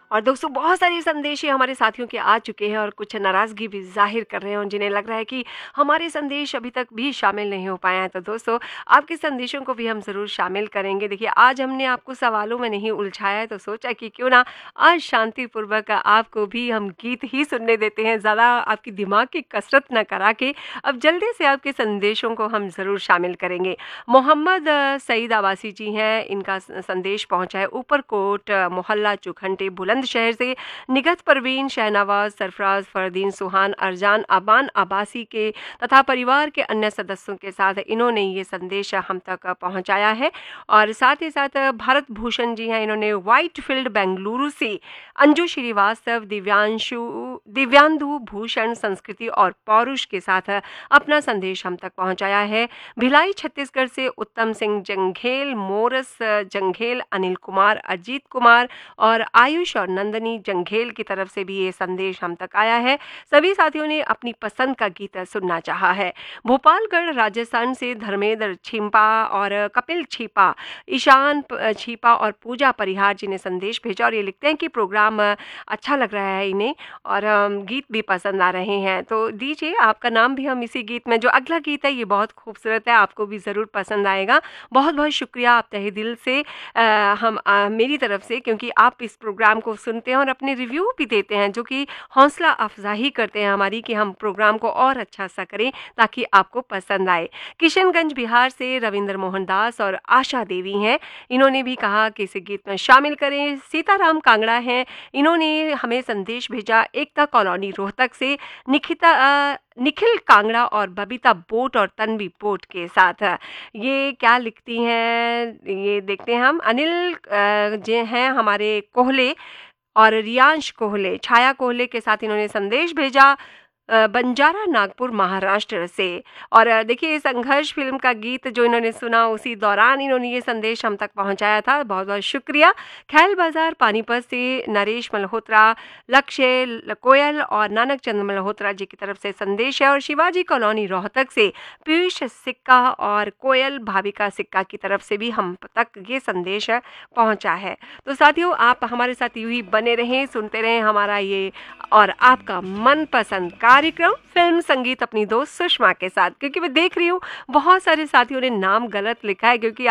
और दोस्तों बहुत सारे संदेश ये हमारे साथियों के आ चुके हैं और कुछ नाराज़गी भी ज़ाहिर कर रहे हैं और जिन्हें लग रहा है कि हमारे संदेश अभी तक भी शामिल नहीं हो पाए हैं। तो दोस्तों आपके संदेशों को भी हम ज़रूर शामिल करेंगे। देखिए आज हमने आपको सवालों में नहीं उलझाया है, तो सोचा कि क्यों ना आज शांतिपूर्वक आपको भी हम गीत ही सुनने देते हैं, ज़्यादा आपकी दिमाग की कसरत न करा के अब जल्दी से आपके संदेशों को हम ज़रूर शामिल करेंगे। मोहम्मद सईद आवासी जी हैं, इनका संदेश पहुंचा है ऊपरकोट मोहल्ला चुखंटे बुलंदशहर से। निगत परवीन शहनवाज सरफराज फरदीन सुहान अरजान अबान आबासी के तथा परिवार के अन्य सदस्यों के साथ इन्होंने ये संदेश हम तक पहुंचाया है। और साथ ही साथ भारत भूषण जी हैं, इन्होंने व्हाइट फील्ड बेंगलुरु से अंजू श्रीवास्तव दिव्यांधु भूषण संस्कृति और पौरुष के साथ अपना संदेश हम तक पहुंचाया है। भिलाई छत्तीसगढ़ से उत्तम सिंह जंघेल, मोरस जंघेल, अनिल कुमार, अजीत कुमार और आयुष और नंदनी जंघेल की तरफ से भी ये संदेश हम तक आया है। सभी साथियों ने अपनी पसंद का गीत सुनना चाहा है। भोपालगढ़ राजस्थान से धर्मेंद्र छिंपा और कपिल छिपा, ईशान छिपा और पूजा परिहार जी ने संदेश भेजा और ये लिखते हैं कि प्रोग्राम अच्छा लग रहा है इन्हें और गीत भी पसंद आ रहे हैं। तो दीजिए आपका नाम भी हम इसी गीत में, जो अगला गीत है ये बहुत खूबसूरत है, आपको भी ज़रूर पसंद आएगा। बहुत बहुत शुक्रिया आप तहे दिल से मेरी तरफ से, क्योंकि आप इस प्रोग्राम को सुनते हैं और अपने रिव्यू भी देते हैं, जो कि हौसला अफजाही करते हैं हमारी कि हम प्रोग्राम को और अच्छा सा करें ताकि आपको पसंद आए। किशनगंज बिहार से रविंद्र मोहन दास और आशा देवी हैं, इन्होंने भी कहा कि इसे गीत में शामिल करें। सीताराम कांगड़ा हैं, इन्होंने हमें संदेश भेजा एकता कॉलोनी रोहतक से निखिल कांगड़ा और बबीता बोट और तन्वी बोट के साथ। ये क्या लिखती हैं ये देखते हैं हम। अनिल जो हैं हमारे कोहले और रियांश कोहले, छाया कोहले के साथ इन्होंने संदेश भेजा बंजारा नागपुर महाराष्ट्र से। और देखिए संघर्ष फिल्म का गीत जो इन्होंने सुना उसी दौरान इन्होंने ये संदेश हम तक पहुंचाया था, बहुत बहुत शुक्रिया। खैल बाजार पानीपत से नरेश मल्होत्रा, लक्ष्य कोयल और नानक चंद मल्होत्रा जी की तरफ से संदेश है। और शिवाजी कॉलोनी रोहतक से पीयूष सिक्का और कोयल भाविका सिक्का की तरफ से भी हम तक ये संदेश पहुंचा है। तो साथियों आप हमारे साथ यूं ही बने रहें, सुनते रहें हमारा ये और आपका मनपसंद कार्यक्रम फिल्म संगीत अपनी दोस्त सुषमा के साथ, क्योंकि मैं देख रही हूँ बहुत सारे साथियों ने नाम गलत लिखा है, क्योंकि